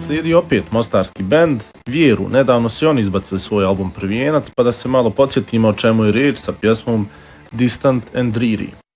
Slijedi opet mostarski bend Vjeru. Nedavno su oni izbacili svoj album Prvijenac, pa da se malo podsjetimo o čemu je riječ sa pjesmom Distant and Dreary.